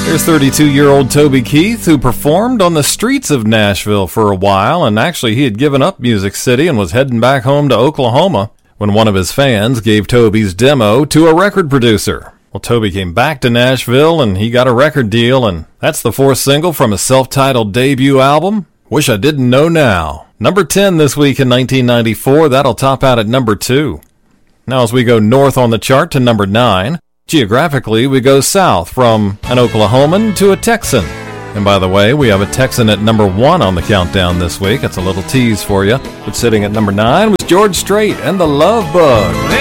There's 32-year-old Toby Keith, who performed on the streets of Nashville for a while, and actually he had given up Music City and was heading back home to Oklahoma when one of his fans gave Toby's demo to a record producer. Well, Toby came back to Nashville and he got a record deal, and that's the fourth single from his self-titled debut album, Wish I Didn't Know Now. Number 10 this week in 1994, that'll top out at number 2. Now as we go north on the chart to number 9, geographically, we go south from an Oklahoman to a Texan. And by the way, we have a Texan at number 1 on the countdown this week. That's a little tease for you. But sitting at number 9 was George Strait and the Love Bug.